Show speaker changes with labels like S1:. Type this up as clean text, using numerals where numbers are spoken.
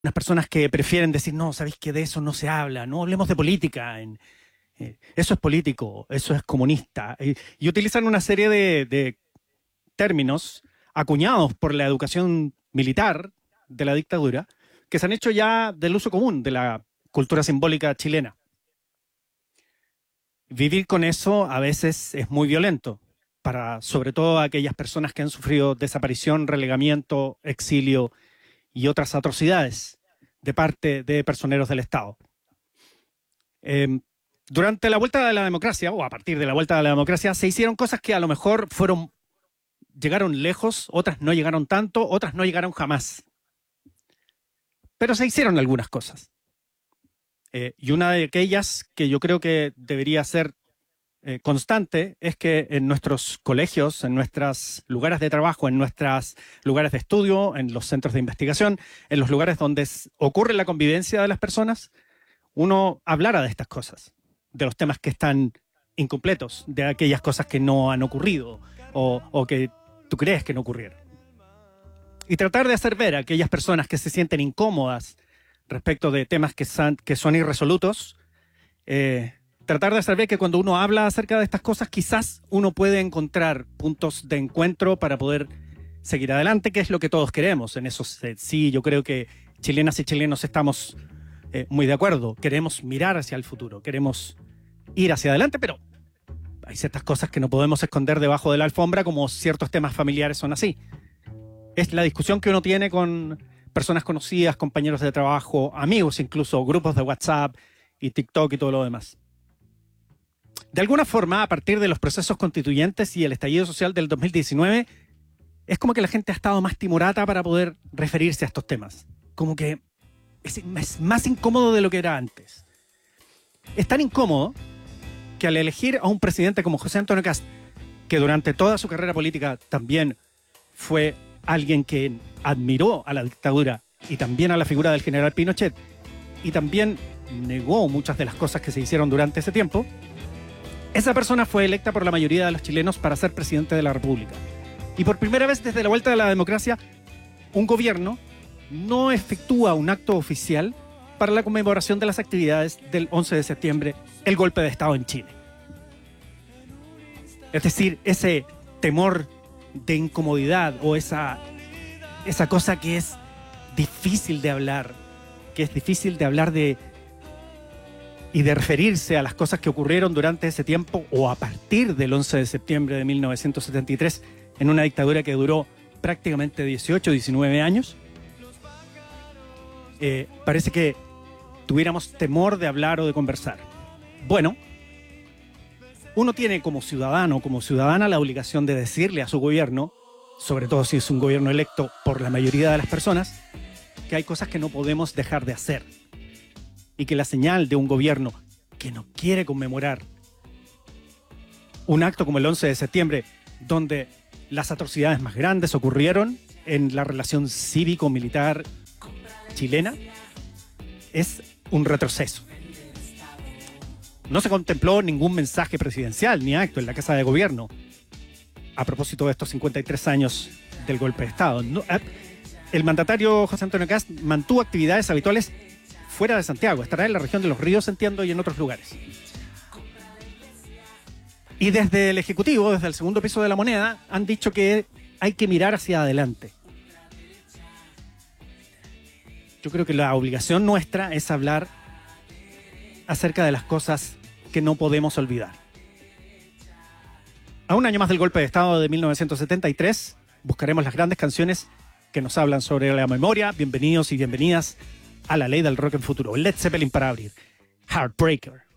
S1: unas personas que prefieren decir, no, sabéis que de eso no se habla, no hablemos de política, eso es político, eso es comunista. Y utilizan una serie de términos acuñados por la educación militar de la dictadura, que se han hecho ya del uso común de la cultura simbólica chilena. Vivir con eso a veces es muy violento, para sobre todo aquellas personas que han sufrido desaparición, relegamiento, exilio y otras atrocidades de parte de personeros del Estado. Durante la vuelta de la democracia, o a partir de la vuelta de la democracia, se hicieron cosas que a lo mejor llegaron lejos, otras no llegaron tanto, otras no llegaron jamás. Pero se hicieron algunas cosas. Y una de aquellas que yo creo que debería ser constante es que en nuestros colegios, en nuestros lugares de trabajo, en nuestros lugares de estudio, en los centros de investigación, en los lugares donde ocurre la convivencia de las personas, uno hablara de estas cosas, de los temas que están incompletos, de aquellas cosas que no han ocurrido o que tú crees que no ocurrieron. Y tratar de hacer ver a aquellas personas que se sienten incómodas respecto de temas que son irresolutos, tratar de hacer ver que cuando uno habla acerca de estas cosas, quizás uno puede encontrar puntos de encuentro para poder seguir adelante, que es lo que todos queremos. En eso sí, yo creo que chilenas y chilenos estamos muy de acuerdo. Queremos mirar hacia el futuro, queremos ir hacia adelante, pero hay ciertas cosas que no podemos esconder debajo de la alfombra, como ciertos temas familiares son así. Es la discusión que uno tiene con personas conocidas, compañeros de trabajo, amigos incluso, grupos de WhatsApp y TikTok y todo lo demás. De alguna forma, a partir de los procesos constituyentes y el estallido social del 2019, es como que la gente ha estado más timorata para poder referirse a estos temas. Como que es más incómodo de lo que era antes. Es tan incómodo que al elegir a un presidente como José Antonio Kast, que durante toda su carrera política también fue alguien que admiró a la dictadura y también a la figura del general Pinochet y también negó muchas de las cosas que se hicieron durante ese tiempo, esa persona fue electa por la mayoría de los chilenos para ser presidente de la República. Y por primera vez desde la vuelta de la democracia, un gobierno no efectúa un acto oficial para la conmemoración de las actividades del 11 de septiembre, el golpe de Estado en Chile. Es decir, ese temor de incomodidad o esa cosa que es difícil de hablar, y de referirse a las cosas que ocurrieron durante ese tiempo o a partir del 11 de septiembre de 1973 en una dictadura que duró prácticamente 18, 19 años. Parece que tuviéramos temor de hablar o de conversar. Bueno, uno tiene como ciudadano, como ciudadana, la obligación de decirle a su gobierno, sobre todo si es un gobierno electo por la mayoría de las personas, que hay cosas que no podemos dejar de hacer. Y que la señal de un gobierno que no quiere conmemorar un acto como el 11 de septiembre, donde las atrocidades más grandes ocurrieron en la relación cívico-militar chilena, es un retroceso. No se contempló ningún mensaje presidencial ni acto en la Casa de Gobierno a propósito de estos 53 años del golpe de Estado. El mandatario José Antonio Kast mantuvo actividades habituales fuera de Santiago. Estará en la región de Los Ríos, entiendo, y en otros lugares. Y desde el Ejecutivo, desde el segundo piso de la moneda, han dicho que hay que mirar hacia adelante. Yo creo que la obligación nuestra es hablar acerca de las cosas que no podemos olvidar. A un año más del golpe de Estado de 1973, buscaremos las grandes canciones que nos hablan sobre la memoria. Bienvenidos y bienvenidas a la ley del rock en futuro. Led Zeppelin para abrir. Heartbreaker.